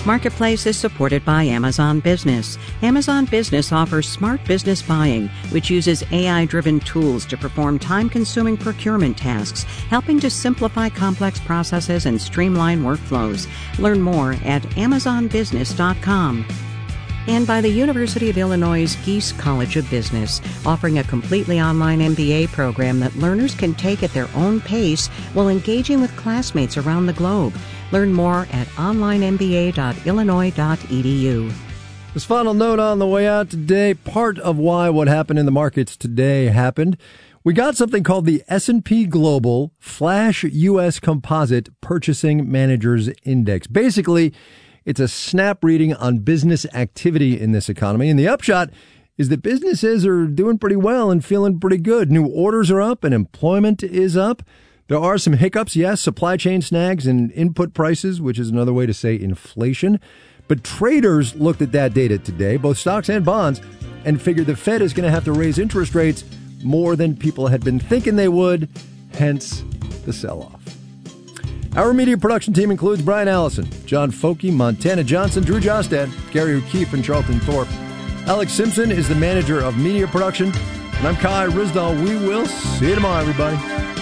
Marketplace is supported by Amazon Business. Amazon Business offers smart business buying, which uses AI-driven tools to perform time-consuming procurement tasks, helping to simplify complex processes and streamline workflows. Learn more at amazonbusiness.com. And by the University of Illinois' Geese College of Business, offering a completely online MBA program that learners can take at their own pace while engaging with classmates around the globe. Learn more at onlinemba.illinois.edu. This final note on the way out today, part of why what happened in the markets today happened. We got something called the S&P Global Flash U.S. Composite Purchasing Managers Index. Basically, it's a snap reading on business activity in this economy. And the upshot is that businesses are doing pretty well and feeling pretty good. New orders are up and employment is up. There are some hiccups, yes, supply chain snags and input prices, which is another way to say inflation. But traders looked at that data today, both stocks and bonds, and figured the Fed is going to have to raise interest rates more than people had been thinking they would, hence the sell-off. Our media production team includes Brian Allison, John Foky, Montana Johnson, Drew Jostad, Gary O'Keefe, and Charlton Thorpe. Alex Simpson is the manager of media production, and I'm Kai Ryssdal. We will see you tomorrow, everybody.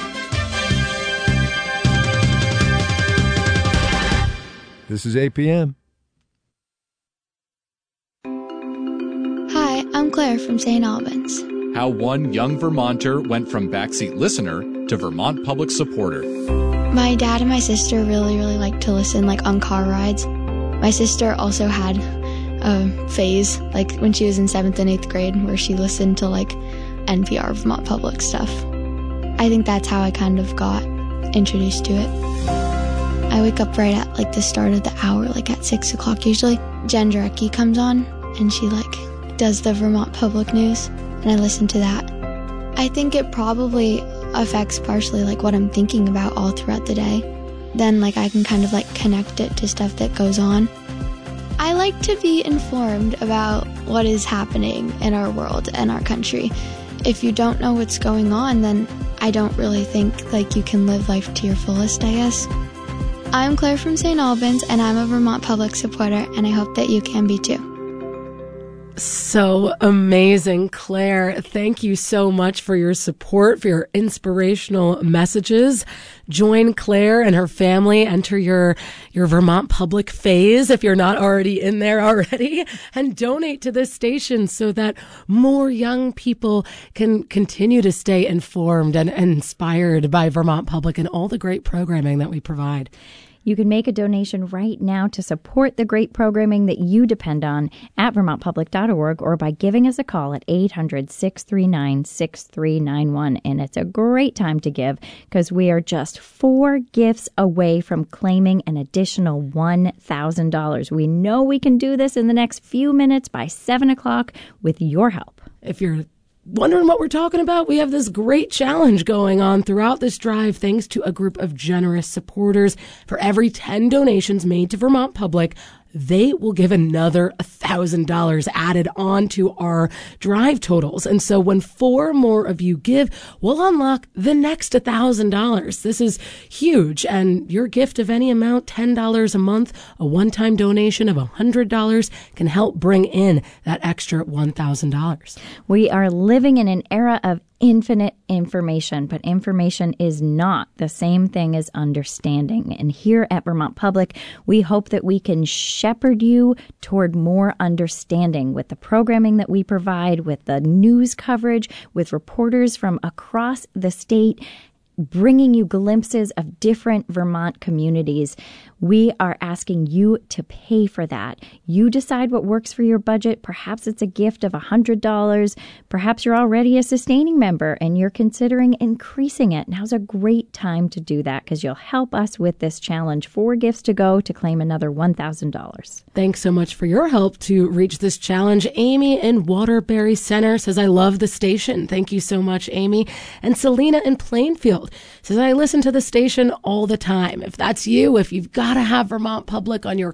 This is APM. Hi, I'm Claire from St. Albans. How one young Vermonter went from backseat listener to Vermont public supporter. My dad and my sister really like to listen on car rides. My sister also had a phase when she was in 7th and 8th grade where she listened to NPR Vermont Public stuff. I think that's how I kind of got introduced to it. I wake up right at the start of the hour, at 6 o'clock usually. Jen Jarecki comes on and she does the Vermont Public News and I listen to that. I think it probably affects partially what I'm thinking about all throughout the day. Then I can kind of connect it to stuff that goes on. I like to be informed about what is happening in our world and our country. If you don't know what's going on, then I don't really think you can live life to your fullest, I guess. I'm Claire from St. Albans and I'm a Vermont Public supporter and I hope that you can be too. So amazing, Claire. Thank you so much for your support, for your inspirational messages. Join Claire and her family. Enter your Vermont Public phase if you're not already in there already, and donate to this station so that more young people can continue to stay informed and inspired by Vermont Public and all the great programming that we provide. You can make a donation right now to support the great programming that you depend on at vermontpublic.org or by giving us a call at 800-639-6391. And it's a great time to give because we are just 4 gifts away from claiming an additional $1,000. We know we can do this in the next few minutes by 7 o'clock with your help. If you're wondering what we're talking about, we have this great challenge going on throughout this drive thanks to a group of generous supporters. For every 10 donations made to Vermont Public, they will give another $1,000 added on to our drive totals. And so when 4 more of you give, we'll unlock the next $1,000. This is huge. And your gift of any amount, $10 a month, a one-time donation of $100 can help bring in that extra $1,000. We are living in an era of infinite information, but information is not the same thing as understanding. And here at Vermont Public, we hope that we can shepherd you toward more understanding with the programming that we provide, with the news coverage, with reporters from across the state, bringing you glimpses of different Vermont communities. We are asking you to pay for that. You decide what works for your budget. Perhaps it's a gift of $100. Perhaps you're already a sustaining member and you're considering increasing it. Now's a great time to do that because you'll help us with this challenge. 4 gifts to go to claim another $1,000. Thanks so much for your help to reach this challenge. Amy in Waterbury Center says, I love the station. Thank you so much, Amy. And Selena in Plainfield says, I listen to the station all the time. If that's you, if you've got to have Vermont Public on your commute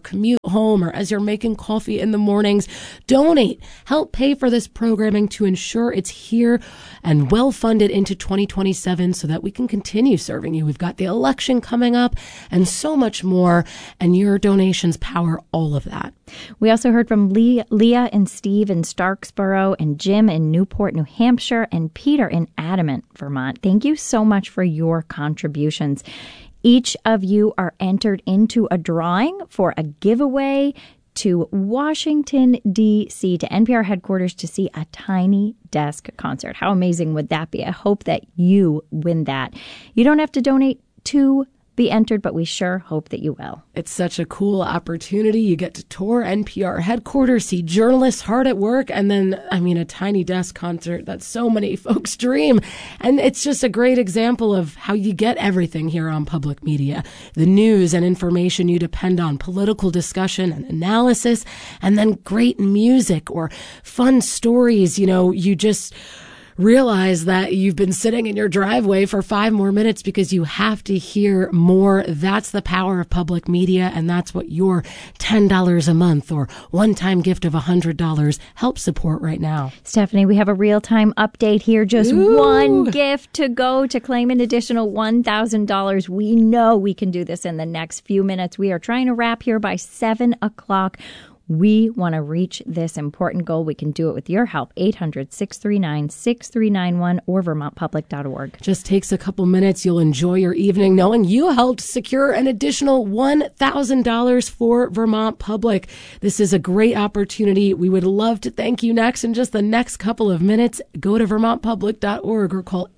home or as you're making coffee in the mornings. Donate. Help pay for this programming to ensure it's here and well funded into 2027 so that we can continue serving you. We've got the election coming up and so much more, and your donations power all of that. We also heard from Leah and Steve in Starksboro and Jim in Newport, New Hampshire, and Peter in Adamant, Vermont. Thank you so much for your contributions. Each of you are entered into a drawing for a giveaway to Washington, D.C., to NPR headquarters to see a Tiny Desk concert. How amazing would that be? I hope that you win that. You don't have to donate to be entered, but we sure hope that you will. It's such a cool opportunity. You get to tour NPR headquarters, see journalists hard at work, and then, a Tiny Desk concert. That's so many folks' dream. And it's just a great example of how you get everything here on public media. The news and information you depend on, political discussion and analysis, and then great music or fun stories. You just realize that you've been sitting in your driveway for 5 more minutes because you have to hear more. That's the power of public media, and that's what your $10 a month or one-time gift of $100 helps support right now. Stephanie, we have a real-time update here. Just one gift to go to claim an additional $1,000. We know we can do this in the next few minutes. We are trying to wrap here by 7 o'clock. We want to reach this important goal. We can do it with your help. 800-639-6391 or vermontpublic.org. Just takes a couple minutes. You'll enjoy your evening knowing you helped secure an additional $1,000 for Vermont Public. This is a great opportunity. We would love to thank you next. In just the next couple of minutes, go to vermontpublic.org or call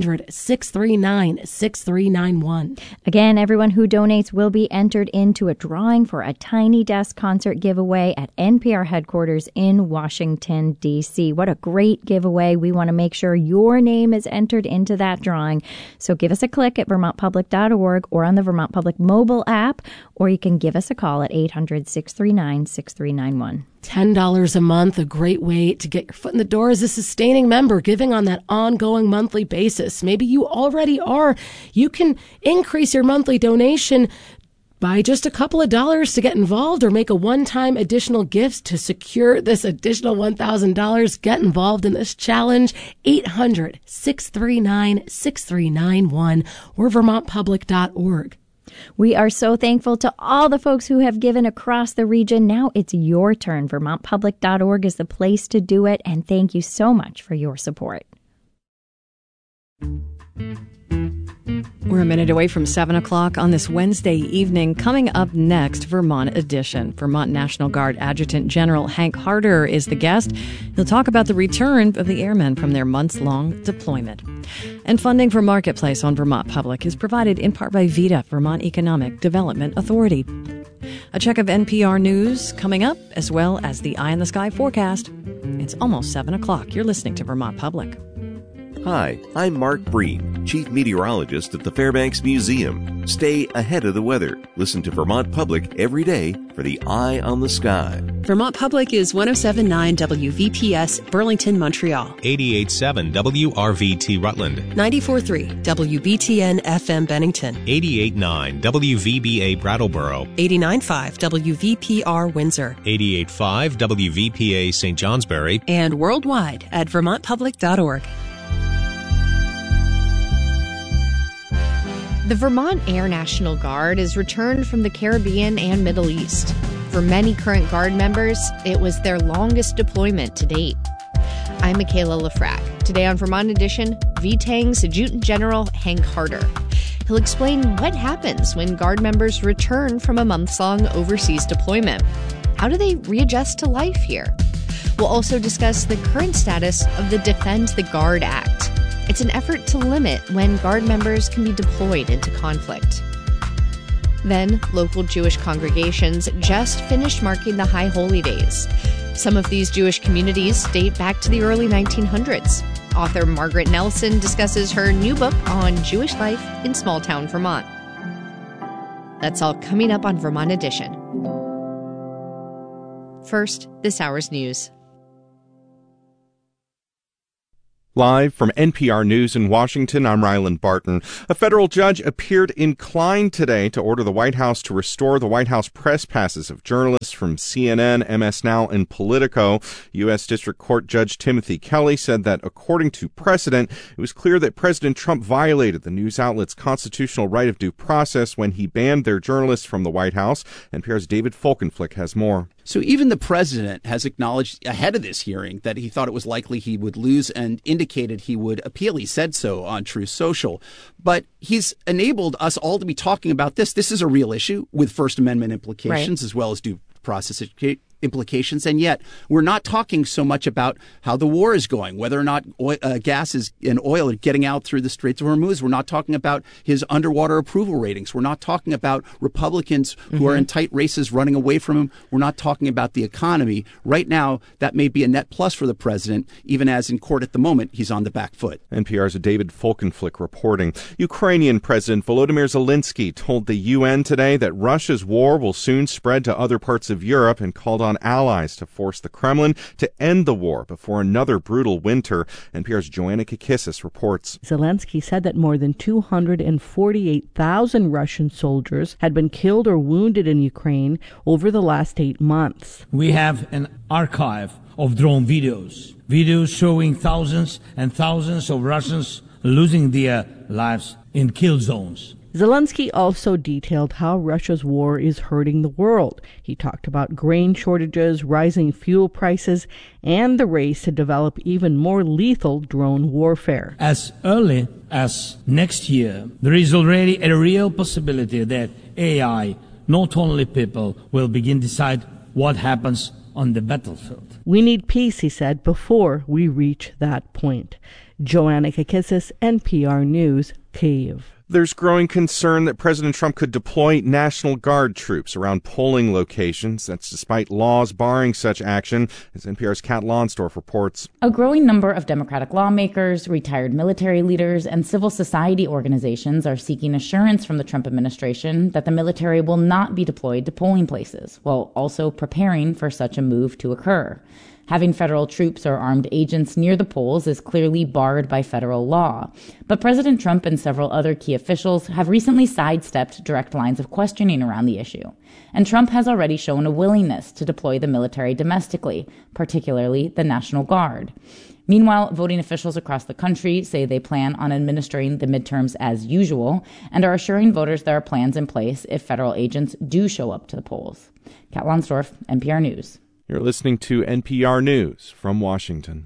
800-639-6391. Again, everyone who donates will be entered into a drawing for a Tiny Desk concert giveaway at NPR headquarters in Washington, D.C. What a great giveaway. We want to make sure your name is entered into that drawing. So give us a click at vermontpublic.org or on the Vermont Public mobile app, or you can give us a call at 800-639-6391. $10 a month, a great way to get your foot in the door as a sustaining member, giving on that ongoing monthly basis. Maybe you already are. You can increase your monthly donation by just a couple of dollars to get involved, or make a one-time additional gift to secure this additional $1,000. Get involved in this challenge. 800-639-6391 or vermontpublic.org. We are so thankful to all the folks who have given across the region. Now it's your turn. vermontpublic.org is the place to do it, and thank you so much for your support. We're a minute away from 7 o'clock on this Wednesday evening. Coming up next, Vermont Edition. Vermont National Guard Adjutant General Hank Harder is the guest. He'll talk about the return of the airmen from their months-long deployment. And funding for Marketplace on Vermont Public is provided in part by VEDA, Vermont Economic Development Authority. A check of NPR News coming up, as well as the Eye in the Sky forecast. It's almost 7 o'clock. You're listening to Vermont Public. Hi, I'm Mark Breen, Chief Meteorologist at the Fairbanks Museum. Stay ahead of the weather. Listen to Vermont Public every day for the Eye on the Sky. Vermont Public is 107.9 WVPS, Burlington, Montreal. 88.7 WRVT Rutland. 94.3 WBTN FM Bennington. 88.9 WVBA Brattleboro. 89.5 WVPR Windsor. 88.5 WVPA St. Johnsbury. And worldwide at vermontpublic.org. The Vermont Air National Guard is returned from the Caribbean and Middle East. For many current Guard members, it was their longest deployment to date. I'm Michaela Lafrac. Today on Vermont Edition, VTANG's Adjutant General Hank Harder. He'll explain what happens when Guard members return from a months-long overseas deployment. How do they readjust to life here? We'll also discuss the current status of the Defend the Guard Act. It's an effort to limit when Guard members can be deployed into conflict. Then, local Jewish congregations just finished marking the High Holy Days. Some of these Jewish communities date back to the early 1900s. Author Margaret Nelson discusses her new book on Jewish life in small-town Vermont. That's all coming up on Vermont Edition. First, this hour's news. Live from NPR News in Washington, I'm Ryland Barton. A federal judge appeared inclined today to order the White House to restore the White House press passes of journalists from CNN, MS Now, and Politico. U.S. District Court Judge Timothy Kelly said that, according to precedent, it was clear that President Trump violated the news outlet's constitutional right of due process when he banned their journalists from the White House. NPR's David Folkenflik has more. So even the president has acknowledged ahead of this hearing that he thought it was likely he would lose and indicated he would appeal. He said so on Truth Social. But he's enabled us all to be talking about this. This is a real issue with First Amendment implications, as well as due process implications. And yet we're not talking so much about how the war is going, whether or not gas and oil are getting out through the Straits of Hormuz. We're not talking about his underwater approval ratings. We're not talking about Republicans who are in tight races running away from him. We're not talking about the economy. Right now, that may be a net plus for the president, even as in court at the moment, he's on the back foot. NPR's David Folkenflik reporting. Ukrainian President Volodymyr Zelensky told the UN today that Russia's war will soon spread to other parts of Europe and called on allies to force the Kremlin to end the war before another brutal winter. NPR's Joanna Kakissis reports. Zelensky said that more than 248,000 Russian soldiers had been killed or wounded in Ukraine over the last 8 months. We have an archive of drone videos showing thousands and thousands of Russians losing their lives in kill zones. Zelensky also detailed how Russia's war is hurting the world. He talked about grain shortages, rising fuel prices, and the race to develop even more lethal drone warfare. As early as next year, there is already a real possibility that AI, not only people, will begin to decide what happens on the battlefield. We need peace, he said, before we reach that point. Joanna Kakissis, NPR News, Kyiv. There's growing concern that President Trump could deploy National Guard troops around polling locations. That's despite laws barring such action, as NPR's Kat Lonsdorf reports. A growing number of Democratic lawmakers, retired military leaders, and civil society organizations are seeking assurance from the Trump administration that the military will not be deployed to polling places, while also preparing for such a move to occur. Having federal troops or armed agents near the polls is clearly barred by federal law. But President Trump and several other key officials have recently sidestepped direct lines of questioning around the issue. And Trump has already shown a willingness to deploy the military domestically, particularly the National Guard. Meanwhile, voting officials across the country say they plan on administering the midterms as usual and are assuring voters there are plans in place if federal agents do show up to the polls. Kat Lonsdorf, NPR News. You're listening to NPR News from Washington.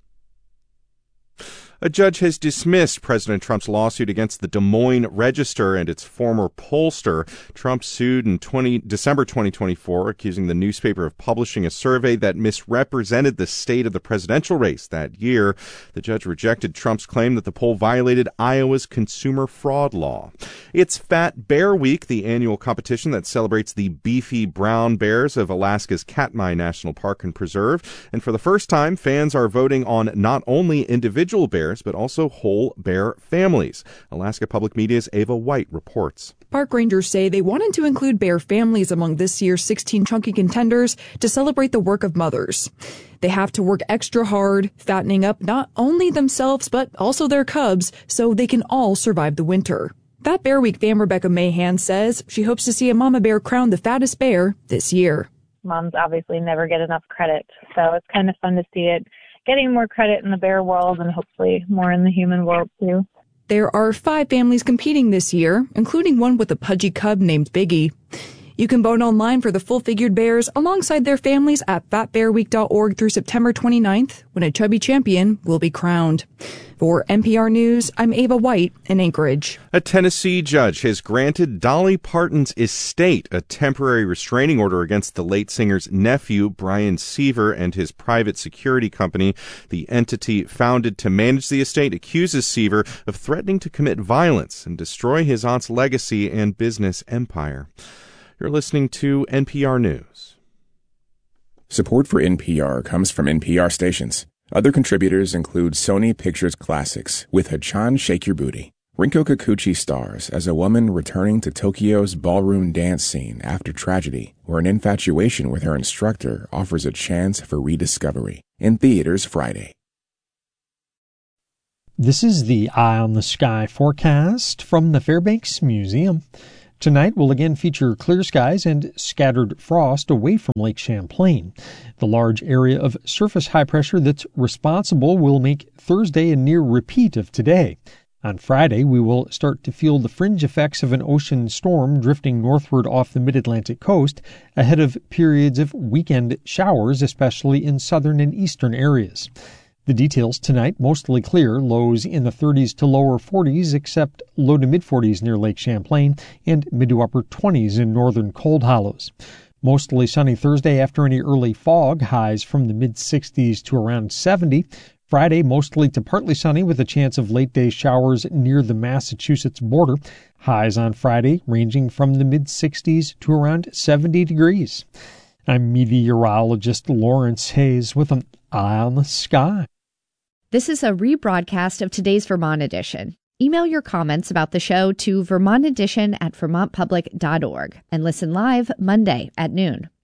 A judge has dismissed President Trump's lawsuit against the Des Moines Register and its former pollster. Trump sued in December 2024, accusing the newspaper of publishing a survey that misrepresented the state of the presidential race that year. The judge rejected Trump's claim that the poll violated Iowa's consumer fraud law. It's Fat Bear Week, the annual competition that celebrates the beefy brown bears of Alaska's Katmai National Park and Preserve. And for the first time, fans are voting on not only individual bears, but also whole bear families. Alaska Public Media's Ava White reports. Park rangers say they wanted to include bear families among this year's 16 chunky contenders to celebrate the work of mothers. They have to work extra hard, fattening up not only themselves but also their cubs so they can all survive the winter. Fat Bear Week fan Rebecca Mahan says she hopes to see a mama bear crowned the fattest bear this year. Moms obviously never get enough credit, so it's kind of fun to see it getting more credit in the bear world and hopefully more in the human world too. There are 5 families competing this year, including one with a pudgy cub named Biggie. You can vote online for the full-figured bears alongside their families at fatbearweek.org through September 29th, when a chubby champion will be crowned. For NPR News, I'm Ava White in Anchorage. A Tennessee judge has granted Dolly Parton's estate a temporary restraining order against the late singer's nephew, Brian Seaver, and his private security company. The entity founded to manage the estate accuses Seaver of threatening to commit violence and destroy his aunt's legacy and business empire. You're listening to NPR News. Support for NPR comes from NPR stations. Other contributors include Sony Pictures Classics with Hachan Shake Your Booty. Rinko Kikuchi stars as a woman returning to Tokyo's ballroom dance scene after tragedy, where an infatuation with her instructor offers a chance for rediscovery. In theaters Friday. This is the Eye on the Sky forecast from the Fairbanks Museum. Tonight will again feature clear skies and scattered frost away from Lake Champlain. The large area of surface high pressure that's responsible will make Thursday a near repeat of today. On Friday, we will start to feel the fringe effects of an ocean storm drifting northward off the mid-Atlantic coast ahead of periods of weekend showers, especially in southern and eastern areas. The details tonight, mostly clear, lows in the 30s to lower 40s, except low to mid-40s near Lake Champlain and mid to upper 20s in northern cold hollows. Mostly sunny Thursday after any early fog, highs from the mid-60s to around 70. Friday, mostly to partly sunny with a chance of late-day showers near the Massachusetts border. Highs on Friday ranging from the mid-60s to around 70 degrees. I'm meteorologist Lawrence Hayes with an Eye on the Sky. This is a rebroadcast of today's Vermont Edition. Email your comments about the show to vermontedition@vermontpublic.org and listen live Monday at noon.